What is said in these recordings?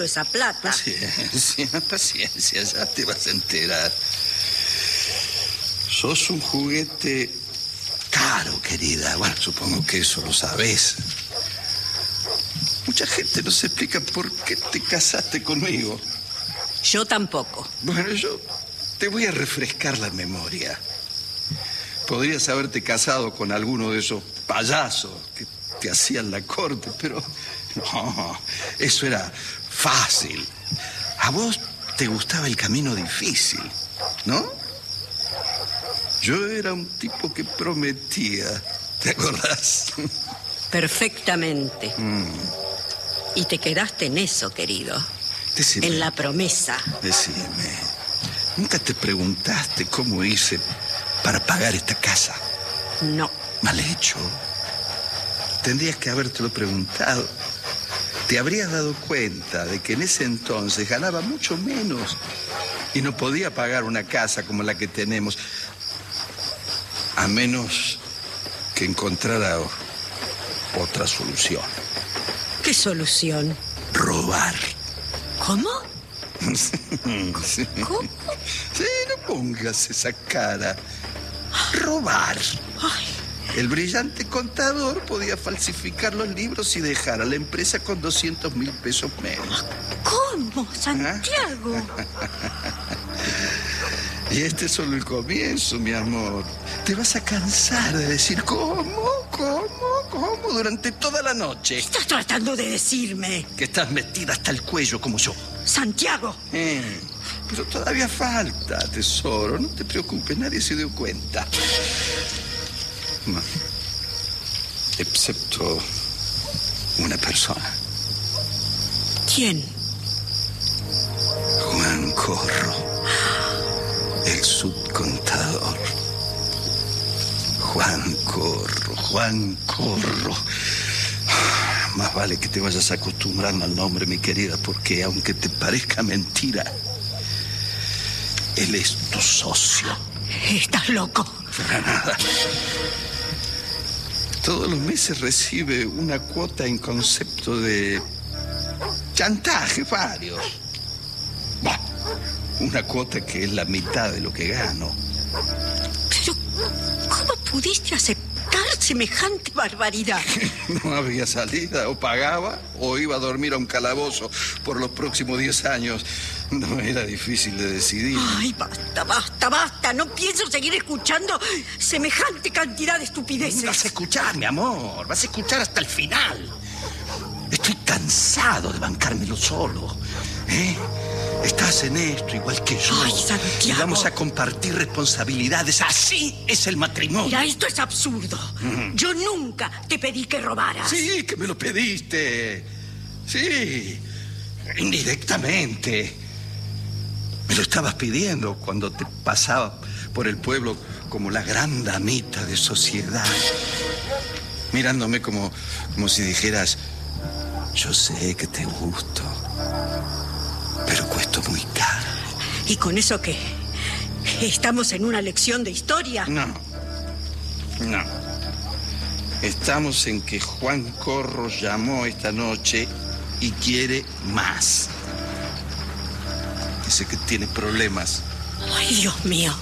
esa plata. Paciencia, ya te vas a enterar. Sos un juguete caro, querida. Bueno, supongo que eso lo sabés. Mucha gente no se explica por qué te casaste conmigo. Yo tampoco. Bueno, yo te voy a refrescar la memoria. Podrías haberte casado con alguno de esos payasos que te hacían la corte, pero no, eso era fácil. A vos te gustaba el camino difícil, ¿no? Yo era un tipo que prometía, ¿te acordás? Perfectamente. Y te quedaste en eso, querido. Decime. En la promesa. Decime, ¿nunca te preguntaste cómo hice para pagar esta casa? No. Mal hecho. Tendrías que habértelo preguntado. Te habrías dado cuenta de que en ese entonces ganaba mucho menos y no podía pagar una casa como la que tenemos, a menos que encontrara otra solución. ¿Qué solución? Robar. ¿Cómo? Sí. ¿Cómo? Sí, no pongas esa cara. Robar. Ay. El brillante contador podía falsificar los libros y dejar a la empresa con 200.000 pesos menos. ¿Cómo, Santiago? Y este es solo el comienzo, mi amor. Te vas a cansar de decir ¿cómo? Durante toda la noche. ¿Qué estás tratando de decirme? Que estás metida hasta el cuello como yo. Santiago. Pero todavía falta, tesoro. No te preocupes, nadie se dio cuenta. No. Excepto una persona. ¿Quién? Juan Corro, el subcontador. Juan Corro. Más vale que te vayas acostumbrando al nombre, mi querida, porque aunque te parezca mentira, él es tu socio. Estás loco. Para nada. Todos los meses recibe una cuota en concepto de chantaje, varios. Bah, una cuota que es la mitad de lo que gano. Pero, ¿cómo pudiste aceptar semejante barbaridad? No había salida, o pagaba o iba a dormir a un calabozo por los próximos 10 años. No era difícil de decidir. Ay, basta. No pienso seguir escuchando semejante cantidad de estupideces. Vas a escuchar, mi amor. Vas a escuchar hasta el final. Estoy cansado de bancármelo solo. Estás en esto igual que yo. Ay, Santiago. Y vamos a compartir responsabilidades. Así es el matrimonio. Mira, esto es absurdo. Yo nunca te pedí que robaras. Sí, que me lo pediste. Sí, indirectamente. Me lo estabas pidiendo cuando te pasaba por el pueblo como la gran damita de sociedad. Mirándome como si dijeras, yo sé que te gusto, pero cuesto muy caro. ¿Y con eso qué? ¿Estamos en una lección de historia? No. Estamos en que Juan Corro llamó esta noche y quiere más. Dice que tiene problemas. Ay, Dios mío.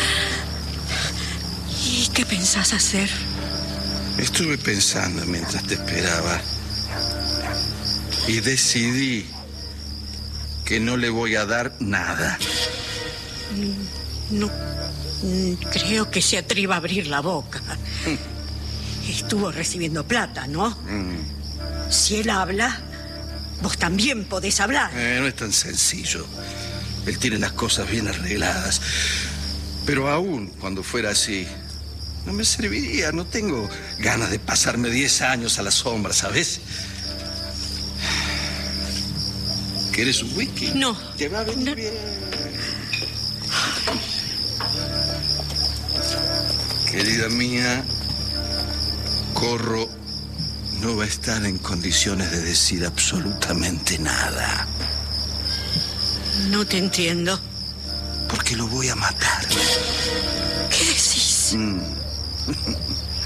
¿Y qué pensás hacer? Estuve pensando mientras te esperaba y decidí que no le voy a dar nada. No creo que se atreva a abrir la boca. Estuvo recibiendo plata, ¿no? Si él habla, vos también podés hablar. No es tan sencillo. Él tiene las cosas bien arregladas. Pero aún cuando fuera así, no me serviría. No tengo ganas de pasarme 10 años a la sombra, ¿sabes? ¿Quieres un whisky? No. Te va a venir bien. Querida mía, Corro no va a estar en condiciones de decir absolutamente nada. No te entiendo. Porque lo voy a matar. ¿Qué decís?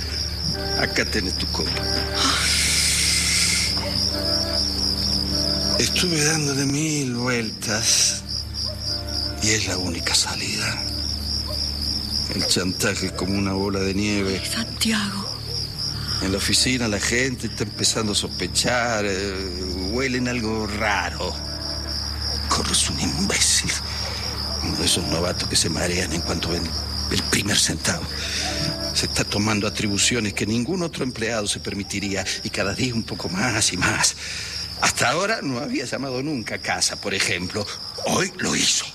Acá tenés tu copa. Estuve dándole 1000 vueltas y es la única salida. El chantaje es como una bola de nieve. Ay, Santiago. En la oficina la gente está empezando a sospechar, huelen algo raro. Corro es un imbécil. Uno de esos novatos que se marean en cuanto ven el primer centavo. Se está tomando atribuciones que ningún otro empleado se permitiría y cada día un poco más y más. Hasta ahora no había llamado nunca a casa, por ejemplo. Hoy lo hizo.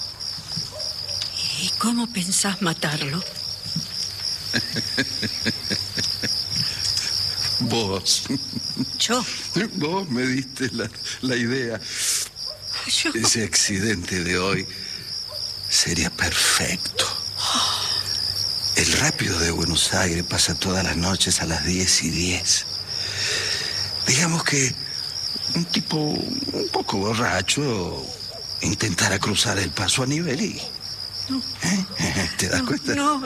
¿Y cómo pensás matarlo? Vos. ¿Yo? Vos me diste la idea. ¿Yo? Ese accidente de hoy sería perfecto. El rápido de Buenos Aires pasa todas las noches a las 10:10. Digamos que un tipo un poco borracho intentara cruzar el paso a nivel y... No. ¿Te das cuenta? No,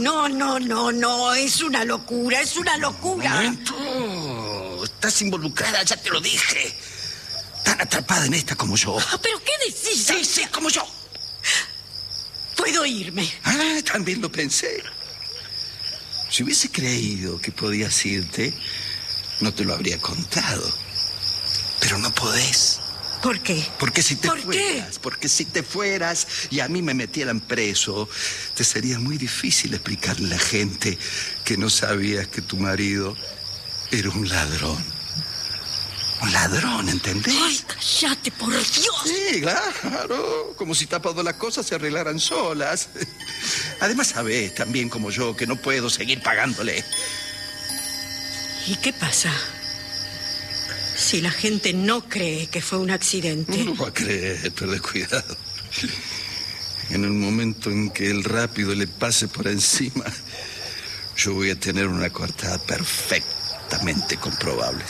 es una locura, es una locura. Un momento. Estás involucrada, ya te lo dije. Tan atrapada en esta como yo. ¿Pero qué decís? Sí, como yo. Puedo irme. También lo pensé. Si hubiese creído que podías irte, no te lo habría contado. Pero no podés. ¿Por qué? Porque si te ¿Por fueras, qué? porque si te fueras y a mí me metieran preso, te sería muy difícil explicarle a la gente que no sabías que tu marido era un ladrón. Un ladrón, ¿entendés? Ay, cállate, por Dios. Sí, claro. Como si tapado las cosas se arreglaran solas. Además, sabés, también como yo, que no puedo seguir pagándole. ¿Y qué pasa si la gente no cree que fue un accidente? No va a creer, pero cuidado. En el momento en que el rápido le pase por encima, yo voy a tener una coartada perfectamente comprobable.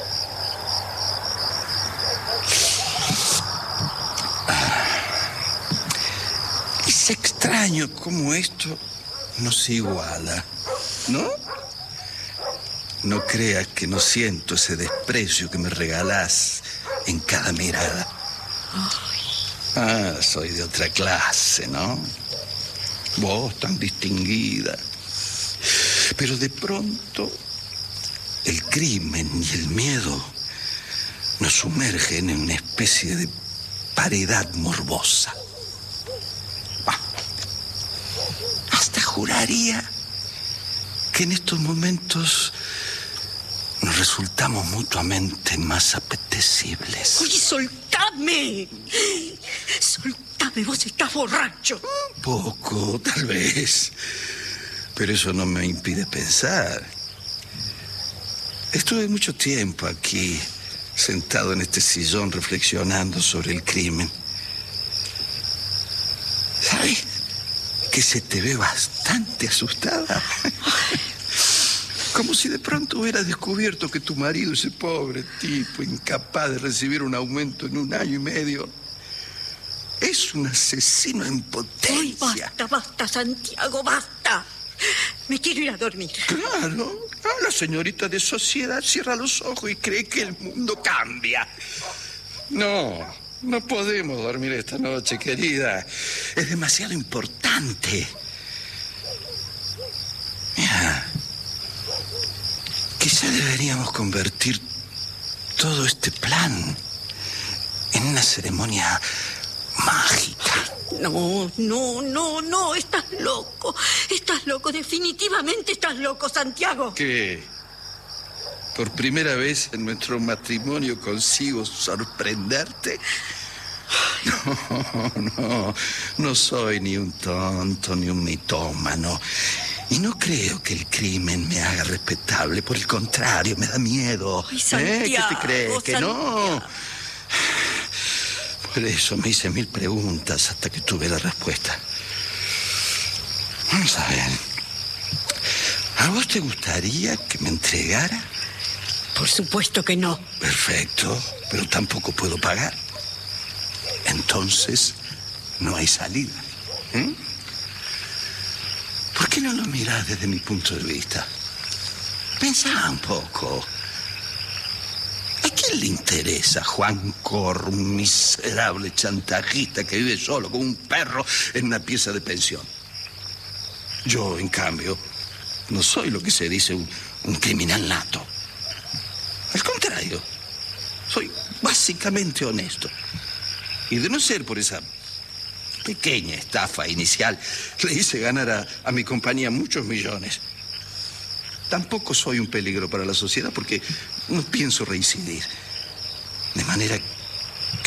Es extraño cómo esto no se iguala, ¿no? No creas que no siento ese desprecio que me regalás en cada mirada. Soy de otra clase, ¿no? Vos tan distinguida. Pero de pronto, el crimen y el miedo nos sumergen en una especie de paridad morbosa. Hasta juraría que en estos momentos nos resultamos mutuamente más apetecibles. Oye, soltame. Soltame, vos estás borracho. Poco, tal vez. Pero eso no me impide pensar. Estuve mucho tiempo aquí, sentado en este sillón, reflexionando sobre el crimen. ¿Sabes? Que se te ve bastante asustada. Como si de pronto hubieras descubierto que tu marido, ese pobre tipo, incapaz de recibir un aumento en 1 año y medio, es un asesino en potencia. Ay, basta, Santiago, basta. Me quiero ir a dormir. Claro, la señorita de sociedad cierra los ojos y cree que el mundo cambia. No podemos dormir esta noche, querida. Es demasiado importante. Mira, quizá deberíamos convertir todo este plan en una ceremonia mágica. No, estás loco, definitivamente estás loco, Santiago. ¿Qué? ¿Por primera vez en nuestro matrimonio consigo sorprenderte? No soy ni un tonto ni un mitómano. Y no creo que el crimen me haga respetable. Por el contrario, me da miedo. Ay, Santiago, ¿Qué te crees? ¿Que Santiago. no? Por eso me hice 1000 preguntas hasta que tuve la respuesta. Vamos a ver. ¿A vos te gustaría que me entregara? Por supuesto que no. Perfecto, pero tampoco puedo pagar. Entonces, no hay salida. ¿Por qué no lo mirás desde mi punto de vista? Pensá un poco. ¿A qué quién le interesa Juan Corr, un miserable chantajista que vive solo como un perro en una pieza de pensión? Yo, en cambio, no soy lo que se dice un criminal nato. Al contrario, soy básicamente honesto. Y de no ser por esa pequeña estafa inicial, le hice ganar a mi compañía muchos millones. Tampoco soy un peligro para la sociedad porque no pienso reincidir. De manera